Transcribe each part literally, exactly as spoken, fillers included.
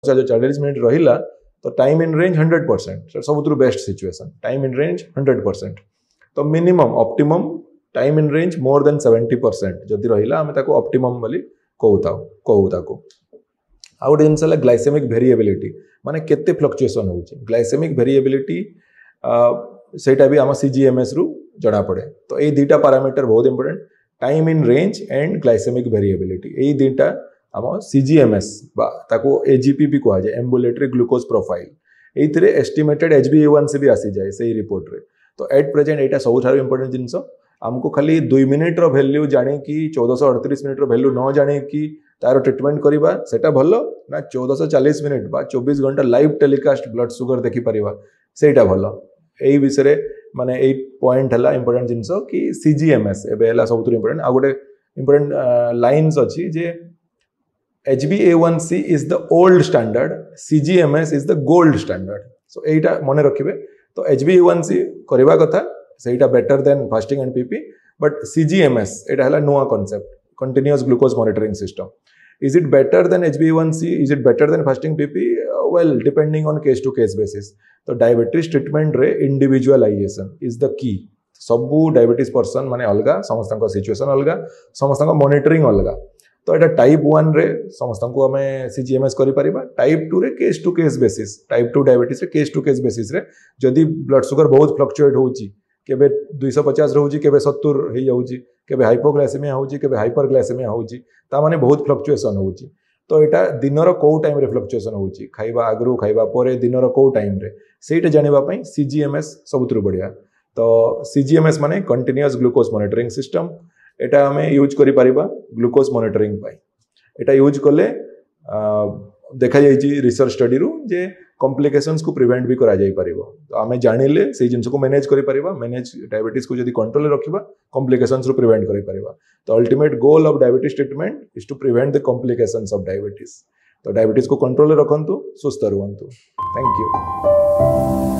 जो चालीस मिनट रहिला तो time in range hundred percent सब best situation time in range hundred percent तो minimum optimum time in range more than seventy percent जदि रहिला आमे ताको ऑप्टिमम बोली कहूता कहू ताको आ गोटे जिनस है ग्लाइसेमिक वेरिएबिलिटी माने केते फ्लक्चुएशन होउची ग्लाइसेमिक वेरिएबिलिटी सेटा भी आम सीजीएमएस रु जड़ा पड़े तो ये दुटा पैरामीटर बहुत important time in range and glycaemic variability ये दुटा आम सीजीएमएस ताको एजीपी भी कह जाए एम्बुलेटरी ग्लूकोज प्रोफाइल ये एस्टिमेटेड एचबी ए वन सी भी आसी जाए से रिपोर्ट रे तो एट प्रेजेंट यहाँ सब इंपोर्टेंट जिनस आमको खाली दुई मिनिट रो वैल्यू जाने कि चौदह अड़तीस मिनिट रो वैल्यू न जाने कि तार ट्रिटमेंट करवा सेटा भल ना चौदह चालीस मिनिट बा चौबीस घंटा लाइव टेलीकास्ट ब्लड सुगर देखि परिवा सेटा भल यही विषय माने एई पॉइंट हला इंपोर्टेंट जिनस कि सीजीएमएस एबे हला सबुत इंपोर्टेंट आ गोटे इंपोर्टेंट लाइन्स अछि जे H b A one C is the old standard, C G M S is the gold standard. So एटा मने रखिबे तो H b A one C करबा कथा सेटा better than fasting and P P but C G M S एटा हला नुवा concept continuous glucose monitoring system. Is it better than H b A one C? Is it better than fasting P P? Uh, well, depending on case to case basis. तो diabetes treatment रे individualization is the key. सबु diabetes person माने अलगा समस्तन को situation अलगा समस्तन को monitoring अलगा तो यहाँ टाइप वन रे समस्त को आम सीजीएमएस करि परिबा टाइप टू रे case to case basis type two diabetes रे केस टू केस बेसिस रे जदि ब्लड सुगर बहुत फ्लक्चुएट होउची केबे दो सौ पचास रहउची केबे सत्तर हे जाउची केबे हाइपोग्लाइसेमिया होउची केबे हाइपरग्लाइसेमिया होउची ता माने बहुत फ्लक्चुएशन होउची तो एटा दिनर को टाइम रे फ्लक्चुएशन होउची खाइबा आगरु खाइबा परे दिनर को टाइम रे सेटा जानिबा पई सीजीएमएस सबुतरु बढ़िया तो सीजीएमएस माने कंटीन्यूअस ग्लूकोज मॉनिटरिंग सिस्टम एटा हमें यूज करि परिबा ग्लूकोज मॉनिटरिंग पाई एटा यूज कले देखा जाइछि रिसर्च स्टडी रु जे कॉम्प्लिकेशंस को प्रिवेंट भी करा जाई परिबो तो आमे जानिले से जिंस को मैनेज करि परिबा मैनेज डायबिटीज को जदी कंट्रोल रे रखिबा कॉम्प्लिकेशंस रु प्रिवेंट करि परिबा तो ultimate goal of diabetes treatment is to prevent the complications of diabetes तो डायबिटीज को कंट्रोल रे रखंतु सुस्थ रहंतु thank you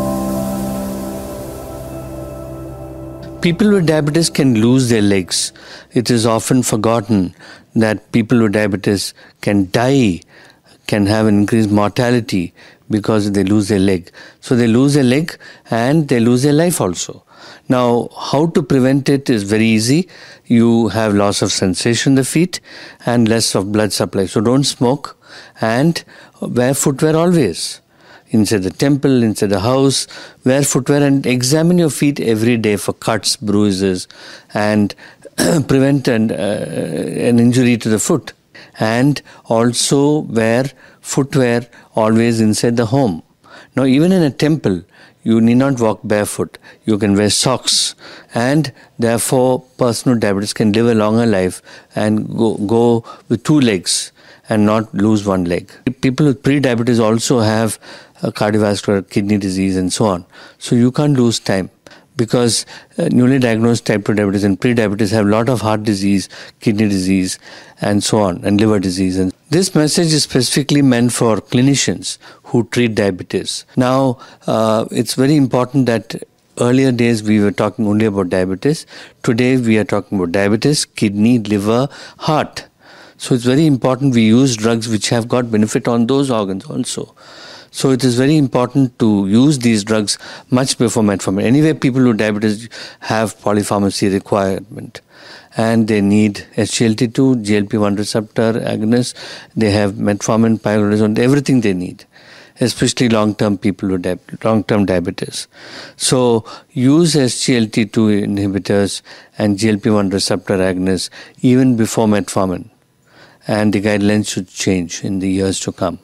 People with diabetes can lose their legs. It is often forgotten that people with diabetes can die, can have an increased mortality because they lose their leg. So they lose their leg and they lose their life also. Now, how to prevent it is very easy. You have loss of sensation in the feet and less of blood supply. So don't smoke and wear footwear always. Inside the temple, inside the house, wear footwear and examine your feet every day for cuts, bruises, and prevent an, uh, an injury to the foot. And also wear footwear always inside the home. Now, even in a temple, you need not walk barefoot. You can wear socks. And therefore, person with diabetes can live a longer life and go, go with two legs and not lose one leg. People with pre-diabetes also have uh, cardiovascular, kidney disease and so on. So you can't lose time because uh, newly diagnosed type two diabetes and pre-diabetes have a lot of heart disease, kidney disease and so on, and liver disease. And this message is specifically meant for clinicians who treat diabetes. Now, uh, it's very important that earlier days we were talking only about diabetes. Today we are talking about diabetes, kidney, liver, heart. So it's very important we use drugs which have got benefit on those organs also. So it is very important to use these drugs much before metformin. Anyway, people with diabetes have polypharmacy requirement and they need S G L T two, G L P one receptor agonist, they have metformin, pioglitazone, everything they need, especially long-term people with di- long-term diabetes. So use S G L T two inhibitors and G L P one receptor agonists even before metformin. And the guidelines should change in the years to come.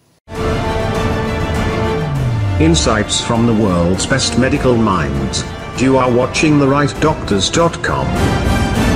Insights from the world's best medical minds. You are watching the right doctors dot com.